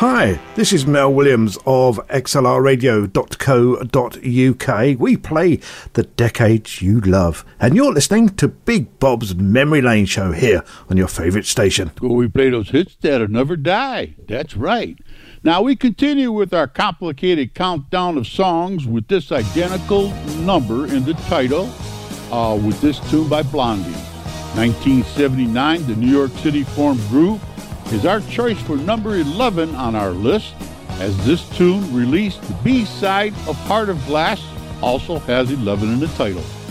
Hi, this is Mel Williams of xlrradio.co.uk. We play the decades you love, and you're listening to Big Bob's Memory Lane Show here on your favourite station. Well, we play those hits that'll never die. That's right. Now we continue with our complicated countdown of songs with this identical number in the title, with this tune by Blondie. 1979, the New York City formed group is our choice for number 11 on our list, as this tune, released the B-side of Heart of Glass, also has 11 in the title.